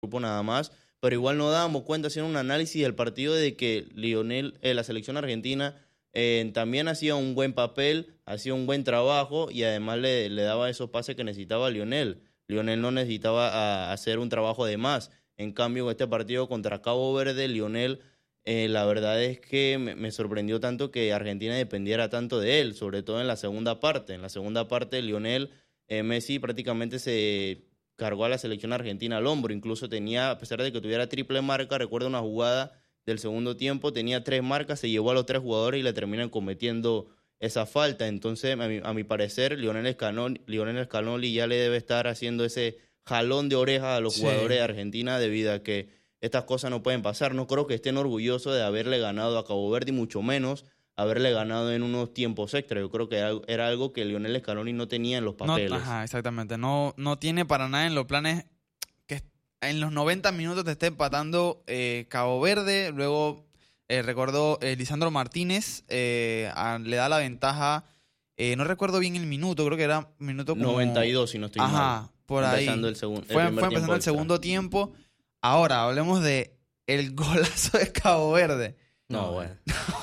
grupo nada más, pero igual no dábamos cuenta haciendo un análisis del partido de que la selección argentina también hacía un buen papel, hacía un buen trabajo y además le daba esos pases que necesitaba Lionel. Lionel no necesitaba hacer un trabajo de más. En cambio, este partido contra Cabo Verde, Lionel, la verdad es que me sorprendió tanto que Argentina dependiera tanto de él, sobre todo en la segunda parte. En la segunda parte, Lionel, Messi prácticamente se cargó a la selección argentina al hombro. Incluso tenía, a pesar de que tuviera triple marca, recuerdo una jugada del segundo tiempo, tenía 3 marcas, se llevó a los 3 jugadores y le terminan cometiendo esa falta. Entonces, a mi parecer, Lionel Scaloni ya le debe estar haciendo ese jalón de orejas a los jugadores de Argentina debido a que estas cosas no pueden pasar. No creo que estén orgullosos de haberle ganado a Cabo Verde y mucho menos haberle ganado en unos tiempos extra. Yo creo que era algo que Lionel Scaloni no tenía en los papeles. No, exactamente. No tiene para nada en los planes que en los 90 minutos te esté empatando Cabo Verde. Luego, recordó Lisandro Martínez le da la ventaja. No recuerdo bien el minuto, creo que era minuto como 92, si no estoy mal. Por ahí. Fue empezando el segundo tiempo. Ahora, hablemos de el golazo de Cabo Verde. No, bueno.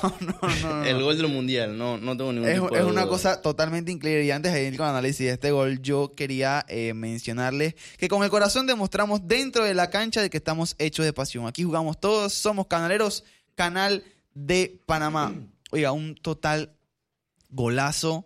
No. El gol del Mundial, no tengo ningún tipo de duda. Es una duda. cosa totalmente increíble. Y antes de ir con el análisis de este gol, yo quería mencionarles que con el corazón demostramos dentro de la cancha de que estamos hechos de pasión. Aquí jugamos todos, somos canaleros, canal de Panamá. Oiga, un total golazo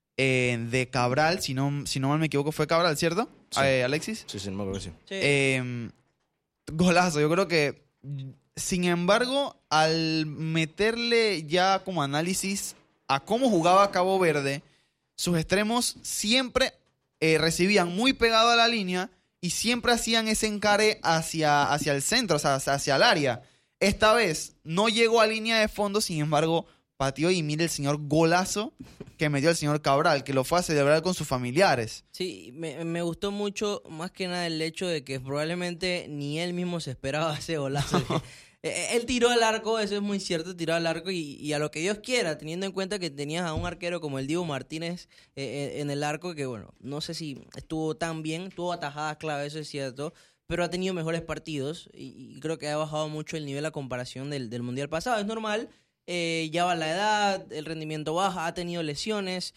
de Cabral. Si no mal me equivoco, fue Cabral, ¿cierto? Sí. Alexis. Sí, no me acuerdo que sí. Golazo, yo creo que... Sin embargo, al meterle ya como análisis a cómo jugaba Cabo Verde, sus extremos siempre recibían muy pegado a la línea y siempre hacían ese encare hacia el centro, o sea, hacia el área. Esta vez no llegó a línea de fondo, sin embargo, pateó y mire el señor golazo que metió el señor Cabral, que lo fue a celebrar con sus familiares. Sí, me gustó mucho, más que nada el hecho de que probablemente ni él mismo se esperaba ese golazo. No. Él tiró al arco, eso es muy cierto, tiró al arco y a lo que Dios quiera, teniendo en cuenta que tenías a un arquero como el Diego Martínez en el arco, que bueno, no sé si estuvo tan bien, tuvo atajadas clave, eso es cierto, pero ha tenido mejores partidos y creo que ha bajado mucho el nivel a comparación del Mundial pasado. Es normal, ya va la edad, el rendimiento baja, ha tenido lesiones,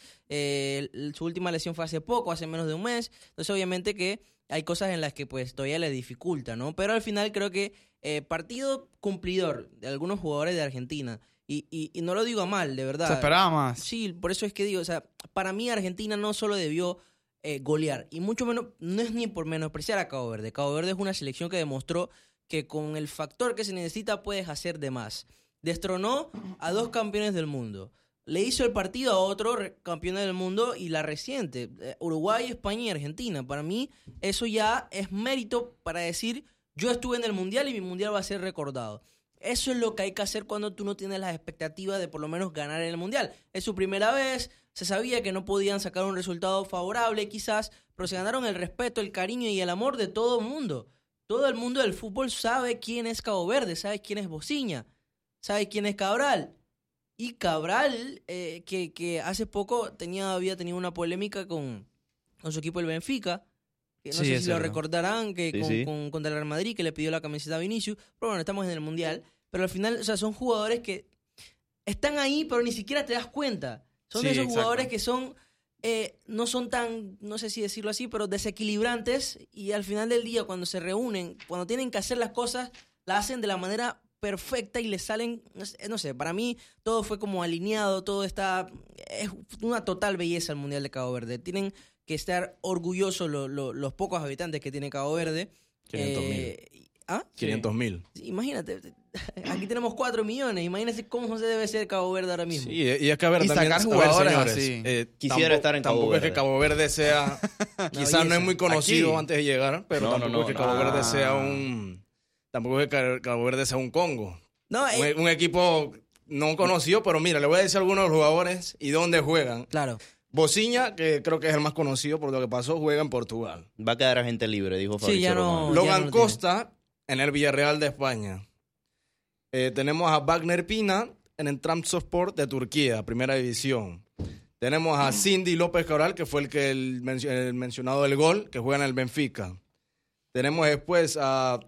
su última lesión fue hace poco, hace menos de un mes, entonces obviamente que hay cosas en las que pues todavía le dificulta, ¿no? Pero al final creo que partido cumplidor de algunos jugadores de Argentina. Y no lo digo a mal, de verdad. Se esperaba más. Sí, por eso es que digo, o sea, para mí Argentina no solo debió golear, y mucho menos, no es ni por menospreciar a Cabo Verde. Cabo Verde es una selección que demostró que con el factor que se necesita puedes hacer de más. Destronó a 2 campeones del mundo. Le hizo el partido a otro campeón del mundo y la reciente, Uruguay, España y Argentina. Para mí eso ya es mérito para decir, yo estuve en el Mundial y mi Mundial va a ser recordado. Eso es lo que hay que hacer cuando tú no tienes las expectativas de por lo menos ganar en el Mundial. Es su primera vez, se sabía que no podían sacar un resultado favorable quizás, pero se ganaron el respeto, el cariño y el amor de todo el mundo. Todo el mundo del fútbol sabe quién es Cabo Verde, sabe quién es Bociña, sabe quién es Cabral. Y Cabral, que hace poco había tenido una polémica con su equipo el Benfica, que no sé si lo recordarán, que contra el Real Madrid, que le pidió la camiseta a Vinicius, pero bueno, estamos en el Mundial, pero al final, o sea, son jugadores que están ahí, pero ni siquiera te das cuenta. Son de esos jugadores que son, no son tan, no sé si decirlo así, pero desequilibrantes, y al final del día, cuando se reúnen, cuando tienen que hacer las cosas, las hacen de la manera perfecta y le salen, no sé, para mí todo fue como alineado, todo está, es una total belleza el Mundial de Cabo Verde. Tienen que estar orgullosos los pocos habitantes que tiene Cabo Verde. 500.000. ¿Ah? 500.000. Sí, imagínate, aquí tenemos 4 millones, imagínense cómo se debe ser Cabo Verde ahora mismo. Sí, y es que a ver, también, sacar jugadores señores, así. Quisiera estar en Cabo Verde. Tampoco es que Cabo Verde sea, quizás no es muy conocido aquí antes de llegar, pero tampoco es que Cabo Verde sea tampoco es que Cabo Verde sea un Congo. No, un equipo no conocido, pero mira, le voy a decir algunos de los jugadores y dónde juegan. Claro. Bociña, que creo que es el más conocido por lo que pasó, juega en Portugal. Va a quedar agente libre, dijo Fabricio ya Romano. Logan no Costa en el Villarreal de España. Tenemos a Wagner Pina en el Trabzonspor de Turquía, primera división. Tenemos a Cindy López Cabral, que fue el mencionado del gol, que juega en el Benfica. Tenemos después a